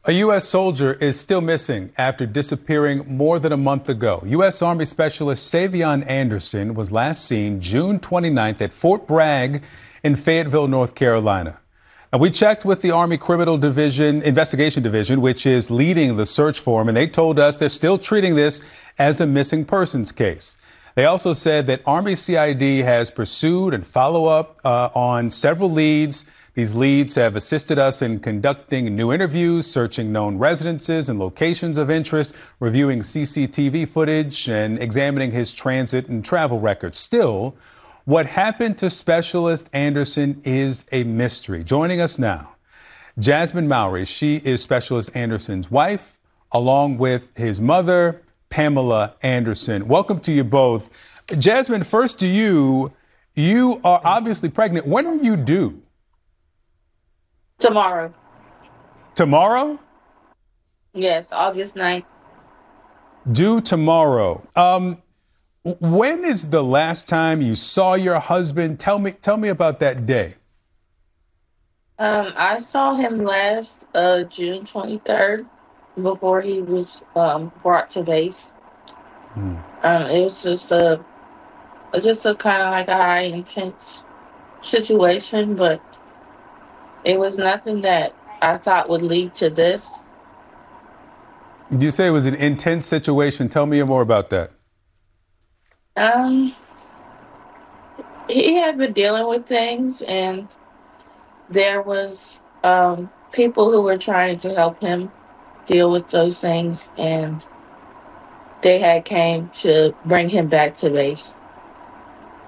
A U.S. soldier is still missing after disappearing more than a month ago. U.S. Army Specialist Savion Anderson was last seen June 29th at Fort Bragg in Fayetteville, North Carolina. Now, we checked with the Army Criminal Division, Investigation Division, which is leading the search for him, and they told us they're still treating this as a missing persons case. They also said that Army CID has pursued and follow up on several leads. These leads have assisted us in conducting new interviews, searching known residences and locations of interest, reviewing CCTV footage, and examining his transit and travel records. Still, what happened to Specialist Anderson is a mystery. Joining us now, Jasmine Mowry. She is Specialist Anderson's wife, along with his mother, Pamela Anderson. Welcome to you both. Jasmine, first to you. You are obviously pregnant. When are you due? Tomorrow. Tomorrow? Yes, August 9th. Due tomorrow. When is the last time you saw your husband? Tell me about that day. I saw him last June 23rd before he was brought to base. It was just a kind of like a high intense situation, but it was nothing that I thought would lead to this. You say it was an intense situation. Tell me more about that. Um, he had been dealing with things, and there was people who were trying to help him deal with those things, and they had came to bring him back to base.